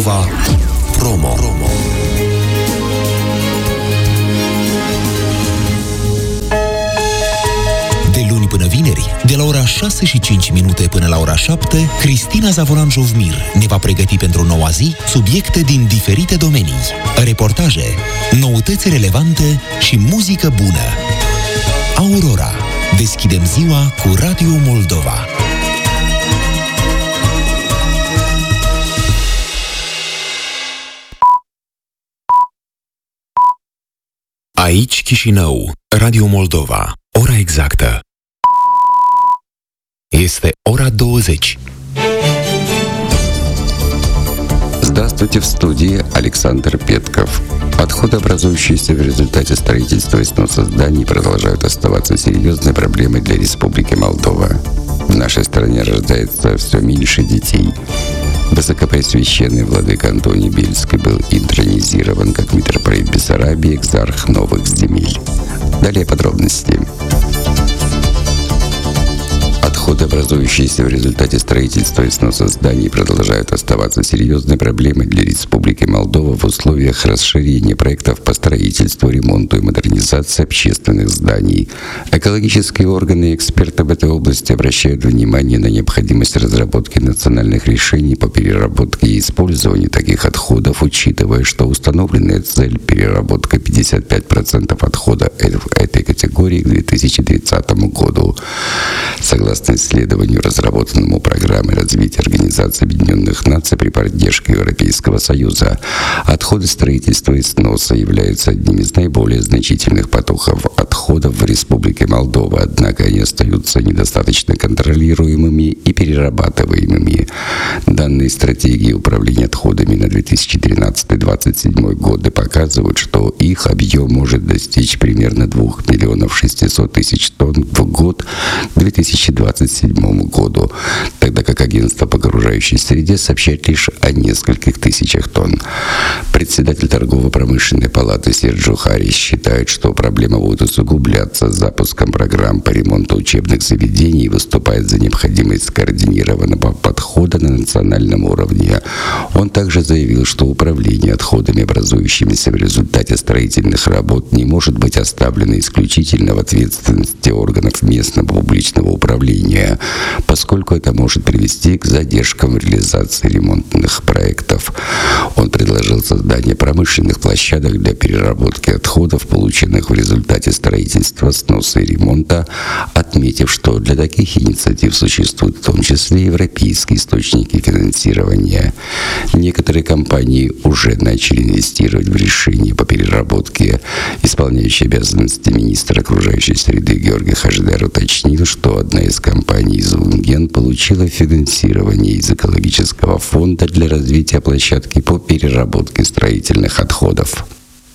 Moldova Promo. De luni până vineri, de la ora 6:05 până la ora 7, Cristina Zavolan Jovmir ne va pregăti pentru noua zi subiecte din diferite domenii, reportaje, noutăți relevante și muzică bună. Aurora. Deschidem ziua cu Radio Moldova. Aici Chișinău, Radio Moldova. Ora exactă este ora 20. Здравствуйте, в студии Александр Петков. Отходы, образующиеся в результате строительства и сноса зданий, продолжают оставаться серьезной проблемой для Республики Молдова. В нашей стране рождается все меньше детей. Высокопреосвященный владыка Антоний Бельский был интронизирован как митрополит Бессарабии, экзарх новых земель. Далее подробности. Отходы, образующиеся в результате строительства и сноса зданий, продолжают оставаться серьезной проблемой для Республики Молдова в условиях расширения проектов по строительству, ремонту и модернизации общественных зданий. Экологические органы и эксперты в этой области обращают внимание на необходимость разработки национальных решений по переработке и использованию таких отходов, учитывая, что установленная цель переработка 55% отхода в этой категории к 2030 году. Согласно исследованию, разработанному программой развития Организации Объединенных Наций при поддержке Европейского Союза, отходы строительства и сноса являются одним из наиболее значительных потоков отходов в Республике Молдова, однако они остаются недостаточно контролируемыми и перерабатываемыми. Данные стратегии управления отходами на 2013-2027 годы показывают, что их объем может достичь примерно 2 600 000 тонн в год к 2027 году, тогда как агентство по окружающей среде сообщает лишь о нескольких тысячах тонн. Председатель торгово-промышленной палаты Серджо Харис считает, что проблема будет усугубляться с запуском программ по ремонту учебных заведений и выступает за необходимость скоординированного подхода на национальном уровне. Он также заявил, что управление отходами, образующимися в результате строительных работ, не может быть оставлено исключительно в ответственности органов местного публичного управления, поскольку это может привести к задержкам в реализации ремонтных проектов. Он предложил создание промышленных площадок для переработки отходов, полученных в результате строительства, сноса и ремонта, отметив, что для таких инициатив существуют в том числе европейские источники финансирования. Некоторые компании уже начали инвестировать в решения по переработке. Исполняющий обязанности министра окружающей среды Георгий Хаждар уточнил, что одна из компаний «Зунген» получила финансирование из экологического фонда для развития площадки по переработке строительных отходов.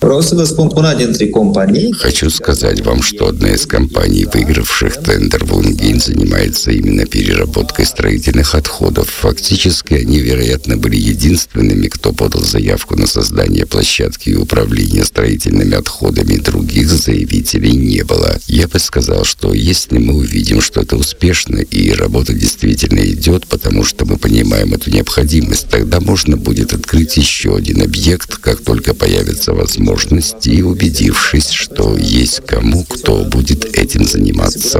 Хочу сказать вам, что одна из компаний, выигравших тендер «Вунгин», занимается именно переработкой строительных отходов. Фактически, они, вероятно, были единственными, кто подал заявку на создание площадки и управления строительными отходами. Других заявителей не было. Я бы сказал, что если мы увидим, что это успешно и работа действительно идет, потому что мы понимаем эту необходимость, тогда можно будет открыть еще один объект, как только появится возможность, и убедившись, что есть кому, кто будет этим заниматься.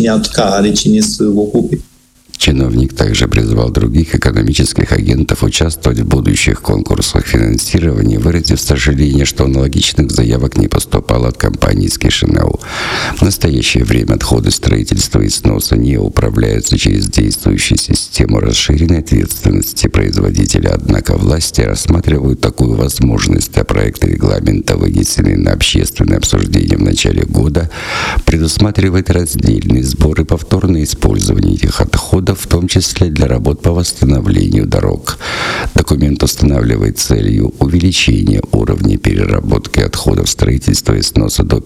Чиновник также призвал других экономических агентов участвовать в будущих конкурсах финансирования, выразив сожаление, что аналогичных заявок не поступало от компании из Кишинеу. В настоящее время отходы строительства и сноса не управляются через действующую систему расширенной ответственности производителя, однако власти рассматривают такую возможность, а проект регламента, вынесенный на общественное обсуждение в начале года, предусматривает раздельный сбор и повторное использование этих отходов, в том числе для работ по восстановлению дорог. Документ устанавливает целью увеличения уровня переработки отходов строительства и сноса до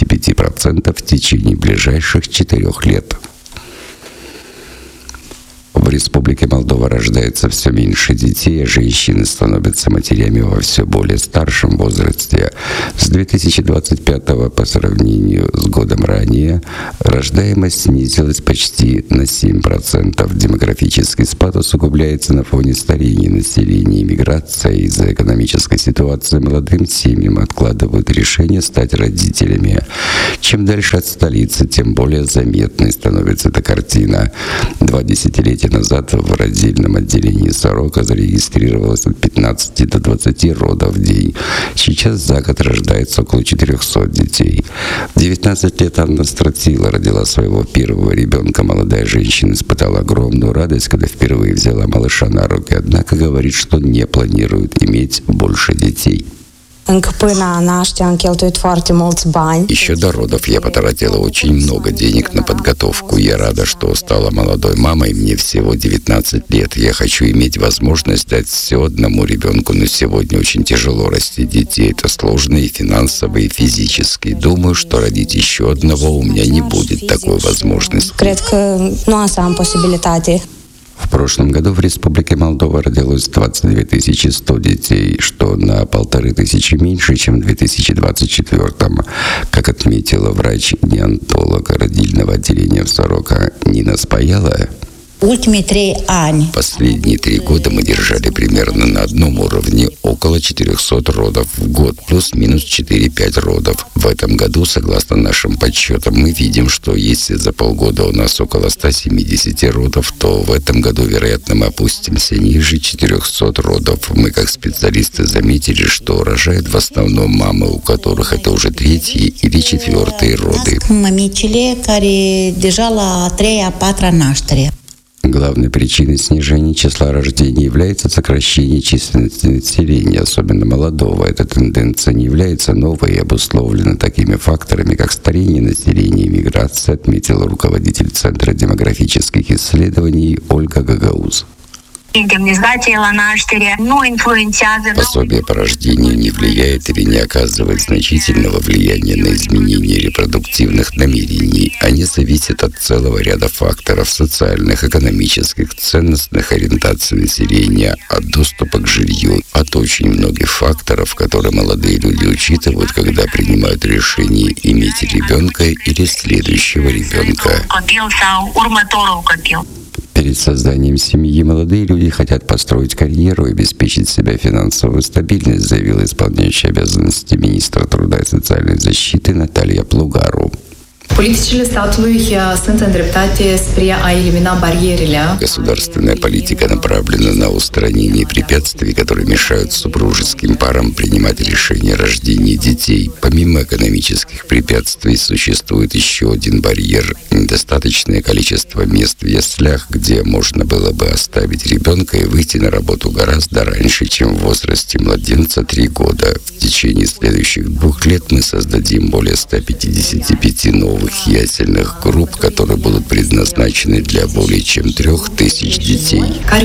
55% в течение ближайших 4 лет. В Республике Молдова рождается все меньше детей, а женщины становятся матерями во все более старшем возрасте. С 2025 по сравнению с годом ранее рождаемость снизилась почти на 7%. Демографический спад усугубляется на фоне старения населения и миграция. Из-за экономической ситуации молодым семьям откладывают решение стать родителями. Чем дальше от столицы, тем более заметной становится эта картина. 2 десятилетия назад в родильном отделении «Сорока» зарегистрировалось от 15 до 20 родов в день. Сейчас за год рождается около 400 детей. В 19 лет Анна Стратила родила своего первого ребенка. Молодая женщина испытала огромную радость, когда впервые взяла малыша на руки, однако говорит, что не планирует иметь больше детей. Еще до родов я потратила очень много денег на подготовку. Я рада, что стала молодой мамой. Мне всего 19 лет. Я хочу иметь возможность дать все одному ребенку, но сегодня очень тяжело растить детей. Это сложно и финансово, и физически. Думаю, что родить еще одного у меня не будет такой возможности. В прошлом году в Республике Молдова родилось 22 100 детей, что на 1500 меньше, чем в 2024. Как отметила врач-неонатолог родильного отделения в «Сорока» Нина Спаяла, последние 3 года мы держали примерно на одном уровне около 400 родов в год, плюс-минус 4-5 родов. В этом году, согласно нашим подсчетам, мы видим, что если за полгода у нас около 170 родов, то в этом году, вероятно, мы опустимся ниже 400 родов. Мы, как специалисты, заметили, что рожают в основном мамы, у которых это уже 3-й или 4-й роды. Главной причиной снижения числа рождений является сокращение численности населения, особенно молодого. Эта тенденция не является новой и обусловлена такими факторами, как старение населения и миграция, отметила руководитель Центра демографических исследований Ольга Гагауз. Пособие по рождению не влияет или не оказывает значительного влияния на изменение репродуктивных намерений. Они зависят от целого ряда факторов: социальных, экономических, ценностных ориентаций населения, от доступа к жилью, от очень многих факторов, которые молодые люди учитывают, когда принимают решение иметь ребенка или следующего ребенка. Перед созданием семьи молодые люди хотят построить карьеру и обеспечить себе финансовую стабильность, заявила исполняющая обязанности министра труда и социальной защиты Наталья Плугару. Politicile statului sunt îndreptate spre a elimina barierele. Государственная политика направлена на устранение препятствий, которые мешают супружеским парам принимать решение о рождении детей. Помимо экономических препятствий существует еще один барьер – недостаточное количество мест в яслях, где можно было бы оставить ребенка и выйти на работу гораздо раньше, чем в возрасте младенца 3 года. В течение следующих 2 лет мы создадим более 155 новых ясельных групп, которые будут предназначены для более чем 3000 детей.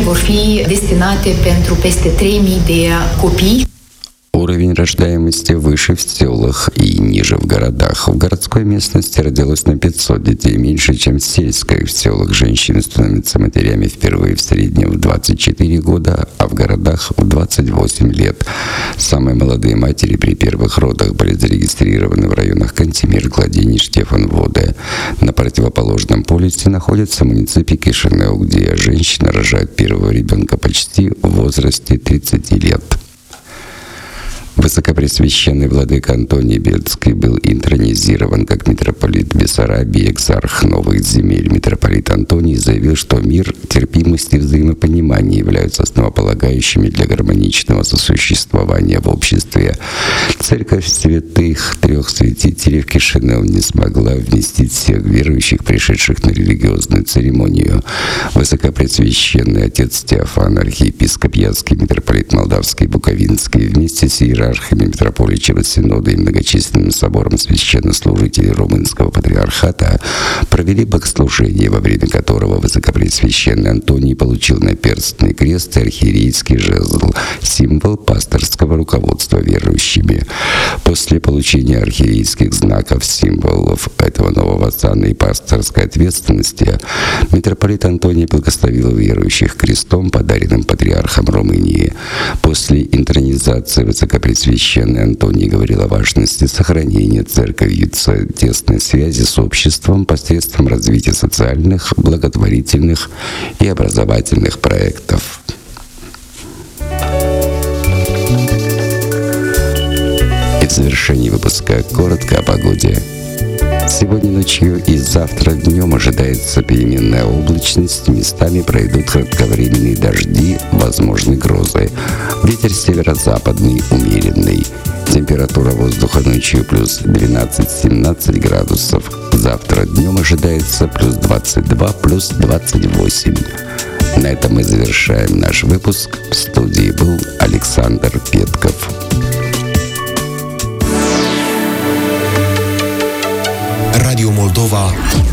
Уровень рождаемости выше в селах и ниже в городах. В городской местности родилось на 500 детей меньше, чем в сельской. В селах женщины становятся матерями впервые в среднем в 24 года, а в городах в 28 лет. Самые молодые матери при первых родах были зарегистрированы в районах Кантемир, Гладень и Штефан-Воде. На противоположном полюсе находится муниципий Кишинев, где женщина рожает первого ребенка почти в возрасте 30 лет. Высокопресвященный владыка Антоний Бельский был интронизирован как митрополит Бессарабии, экзарх новых земель. Митрополит Антоний заявил, что мир, терпимость и взаимопонимание являются основополагающими для гармоничного сосуществования в обществе. Церковь святых 3 святителей в Кишинев не смогла вместить всех верующих, пришедших на религиозную церемонию. Высокопресвященный отец Теофан, архиепископ Янский, митрополит Молдавский, Буковинский, вместе с иерархией иерархами митрополии через Синода и многочисленным собором священнослужителей Румынского патриархата провели богослужение, во время которого Высокопреосвященный Антоний получил наперстный крест и архиерейский жезл, символ пасторского руководства верующими. После получения архиерейских знаков, символов этого нового сана и пасторской ответственности, митрополит Антоний благословил верующих крестом, подаренным патриархом Румынии. После интронизации Высокопреосвященный Антоний говорил о важности сохранения церковью тесной связи с обществом посредством развития социальных, благотворительных и образовательных проектов. И в завершении выпуска коротко о погоде. Сегодня ночью и завтра днем ожидается переменная облачность, местами пройдут кратковременные дожди, возможны грозы. Ветер северо-западный умеренный. Температура воздуха ночью плюс 12-17 градусов. Завтра днем ожидается плюс 22, плюс 28. На этом мы завершаем наш выпуск. В студии был Александр Петков. Radio Moldova